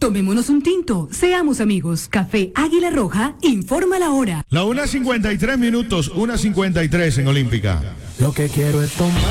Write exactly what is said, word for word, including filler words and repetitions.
Tomémonos un tinto, seamos amigos. Café Águila Roja, informa la hora. La una cincuenta y tres minutos, una cincuenta y tres en Olímpica. Lo que quiero es tomar.